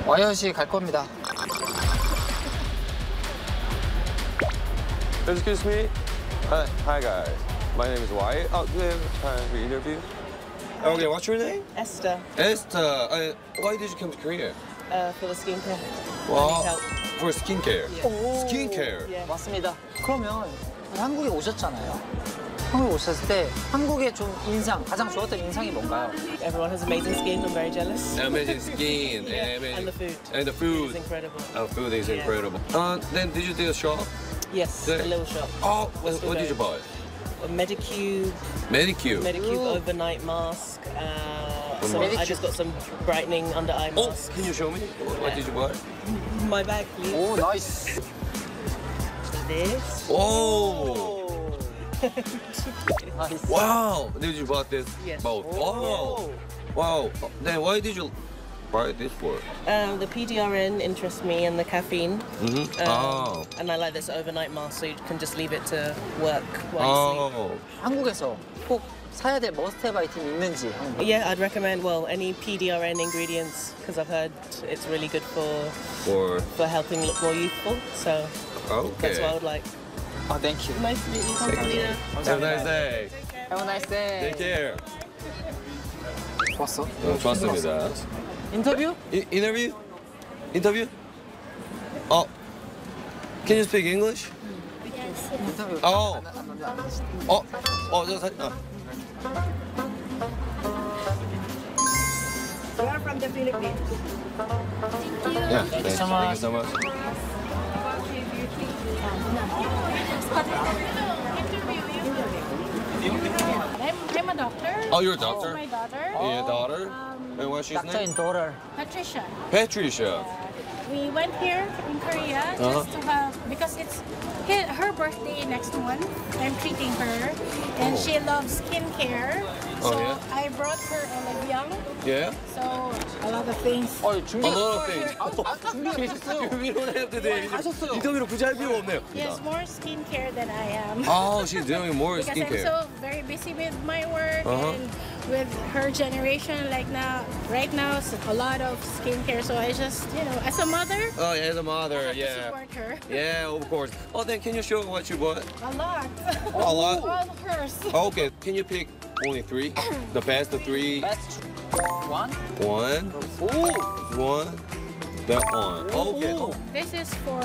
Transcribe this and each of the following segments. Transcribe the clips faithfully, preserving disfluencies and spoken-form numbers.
와이엇이 갈 겁니다. Excuse me. Uh, hi guys. My name is Wyatt. Oh, do you have time for interview? Okay, what's your name? Esther, Esther. Uh, why did you come to Korea? uh, for the skincare. Wow. help. For skincare. Yeah. Skincare. Yeah. 맞습니다. 그러면 한국에 오셨잖아요. 한국에 오셨을 때 한국의 좀 인상, 가장 좋았던 인상이 뭔가요? Everyone has amazing skin. I'm very jealous. Amazing skin. Yeah, amazing. and the food. And the food. It's incredible. Oh, food is Yeah. incredible. Uh, then did you do a shop? Yes, Yeah. a little shop. Oh, what, Still what did you going. buy? A Medicube, Medicube. Medicube Ooh. overnight mask. Uh, From so what? I just got some brightening under eye Oh, mask. can you show me? What, what did you buy? My bag, please. 오, 나이스. This. Oh! 나이스. Wow! Did you buy this Yes. both? Oh. Wow! Wow! Then why did you buy this for? Um, the P D R N interests me and the caffeine. Mm-hmm. Um, oh. And I like this overnight mask, so you can just leave it to work while you sleep. Oh. 한국에서 꼭 사야 될 머스트헤브 아이템이 있는지 한번. Yeah, I'd recommend, well, any P D R N ingredients, because I've heard it's really good for For for helping look more youthful. So that's what I okay. would like. 아, 땡큐. Nice to meet you. 감사합니다. Have a nice day. Have a nice day. Take care. 좋았어? 어, 좋았습니다. 인터뷰? 이, interview? Interview? 어. Can you speak English? 인터뷰. 어. 안- 안- 안- 안 하시네. 어. 어, 저 사진. 어. We are from the Philippines. Yeah. Thank you so Thank you much. so much. I'm, I'm a doctor. Oh, you're a This is doctor? my daughter, Yeah, daughter. Um, And what's your 닥터 name? 인 도터. Patricia. Patricia. We went here in Korea Uh-huh. just to have, because it's hi- her birthday next month. I'm treating her, and Oh. she loves skincare. Oh, So yeah? I brought her Oliviang. Yeah? So a lot of things. 어, 준비. A lot of things. 아, 아, 준비하셨어요. We don't have to do it. 하셨어요. 인터뷰로 굳이 할 필요 없네요. She has more skincare than I am. Oh, she's doing more Because I'm skincare. so very busy with my work Uh-huh. and with her generation, like now, right now, it's a lot of skincare. So I just, you know, as a mother, Oh, yeah, as a I mother, have to yeah. support her. Yeah, of course. Oh, then can you show what you bought? A lot. A lot? All hers. Oh, okay, can you pick only three? The best of three? Best one. One, 오. one, that one. Okay. 오. This is for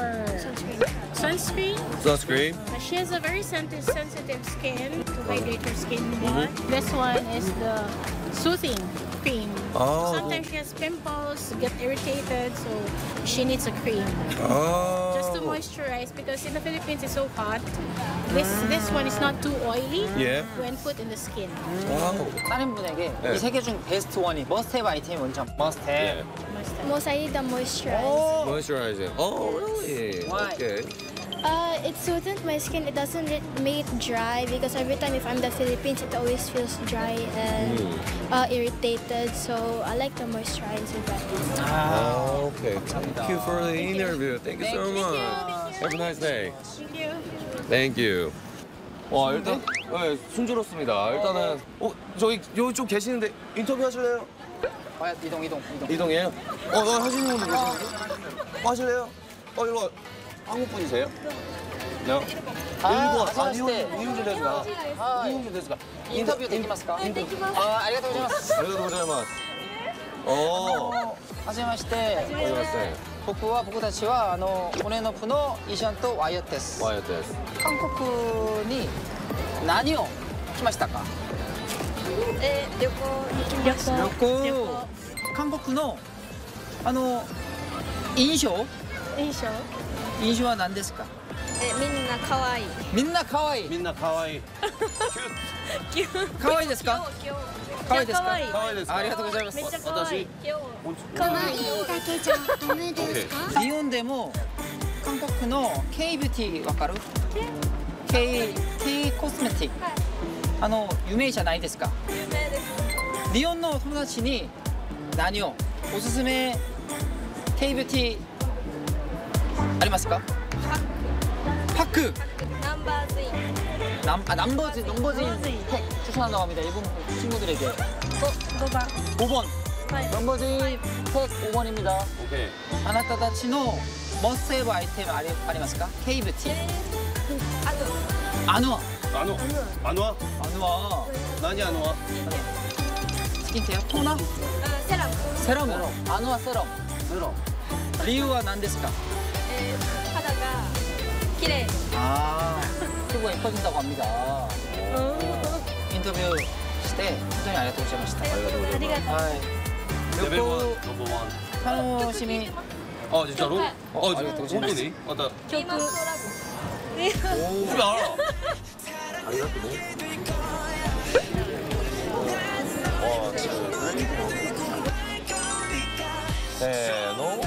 sunscreen. Sunscreen. Uh, She has a very senti- sensitive skin to hydrate her skin more. Mm-hmm. This one is the soothing cream. Oh. Sometimes she has pimples, get irritated, so she needs a cream. Oh. Just to moisturize, because in the Philippines it's so hot. This this one is not too oily Yeah. when put in the skin. Wow. 다른 분에게 네. 이 세 개 중 베스트 원이 머스트헤브 아이템이 뭔지 머스트헤브. Yeah. Most I need the moisturize. 오. Moisturizing. Oh, really? Why? Okay. Uh, it soothes my skin. It doesn't re- make it dry because every time if I'm in the Philippines, it always feels dry and Mm. uh, irritated. So I like the moisturizer better. Oh, okay. Thank you for the interview. Thank you so Thank you. much. Have a nice day. Thank you. Thank you. 와, 일단 네, 순조롭습니다. 일단은 어, 저기 여기 좀 계시는데 인터뷰 하실래요? 아, 이동 이동 이동. 이동이에요? 어, 어 하시는 분들 계시는데? 어, 하실래요? 어, 이거 한국 분이세요? 네. 아, 일본, 아, 하시마시테. 일본, 일본ですか? 아, 일본ですか? 인터뷰できますか? 아, 아리가토 고자이마스. 아리가토 고자이마스. 어, はじめまして。 고자이마스. 僕は僕たちはあのオネノプのイシャンとワイオです。 와이어です. 한국に何を来ましたか? え、旅行に来ました。 旅行。韓国のあの印象？ 印象？ 印象は何ですか? え、みんな可愛い。 みんな可愛い。 みんな可愛い. 可愛いですか? 可愛いですか? 可愛いですか? ありがとうございます。 めっちゃ可愛い。 可愛いだけじゃダメですか？ 日本でも韓国の K ビューティーわかる？ K K コスメティック。あの有名じゃないですか? 有名です。 日本の友達に何をおすすめ K ビューティーありますか? パック. ナンバーズイン。 남, 아, 남버진, 넘버진 팩 추천한다고 합니다. 일본 친구들에게. Go, go back. 오 번. 넘버지 팩 오 번입니다. 오케이. あなたたちのモスセーブアイテムありありますか？ケイブティ。アヌア。 안 와. 안 와? アヌア。 난이 안 와. 스킨케어? 토너? 세럼. 아누아 세럼. 들어. 理由は何ですか? 肌が綺麗 아, 피부가 예뻐진다고 합니다. 인터뷰 시대 굉장히 아리가토 고자이마시타. 아, 레벨 요거 원, 넘버 원. 타노 시미 아, 진짜로? 어, 아, 진짜 또 본当に? 아, 나 ピーマンストラゴ 집에 알아. 아리가또. 와, 네, 너.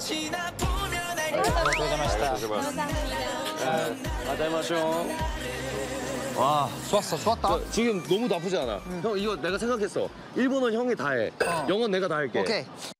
아리가토 고자이마시타. 아, 잘 마셔. 와, 좋았어, 좋았다. 저 지금 너무 나쁘지 않아. 형, 이거 내가 생각했어. 일본어는 형이 다 해. 어. 영어는 내가 다 할게. 오케이.